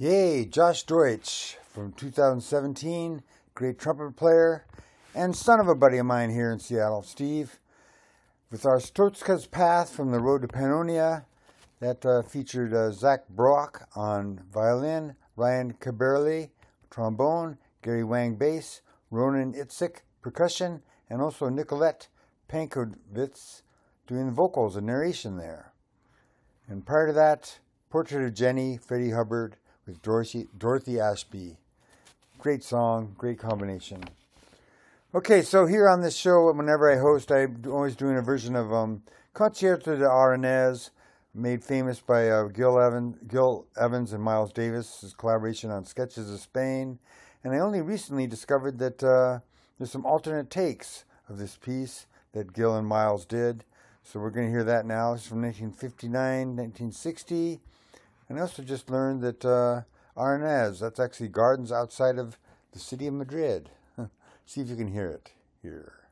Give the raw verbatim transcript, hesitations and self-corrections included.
Yay, Josh Deutsch from two thousand seventeen, great trumpet player and son of a buddy of mine here in Seattle, Steve. With our Stotska's Path from the Road to Pannonia, that uh, featured uh, Zach Brock on violin, Ryan Kaberle trombone, Gary Wang bass, Ronan Itzik percussion, and also Nicolette Pankovitz doing the vocals and narration there. And prior to that, Portrait of Jenny, Freddie Hubbard with Dorothy, Dorothy Ashby. Great song, great combination. Okay, so here on this show, whenever I host, I'm always doing a version of um, Concierto de Aranez, made famous by uh, Gil, Evan, Gil Evans and Miles Davis' collaboration on Sketches of Spain. And I only recently discovered that uh, there's some alternate takes of this piece that Gil and Miles did. So we're going to hear that now. It's from nineteen fifty-nine, nineteen sixty. And I also just learned that uh, Aranez, that's actually gardens outside of the city of Madrid. See if you can hear it here.